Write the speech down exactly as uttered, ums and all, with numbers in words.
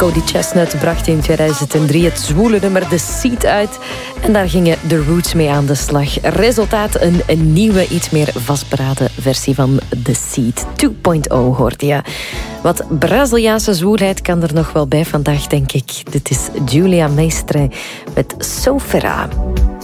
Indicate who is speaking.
Speaker 1: Cody Chestnut bracht in tweeduizend drie het zwoele nummer The Seed uit. En daar gingen The Roots mee aan de slag. Resultaat een, een nieuwe, iets meer vastberaden versie van The Seed twee punt nul hoorde je. Wat Braziliaanse zwoelheid kan er nog wel bij vandaag, denk ik. Dit is Julia Meistre met Sofera.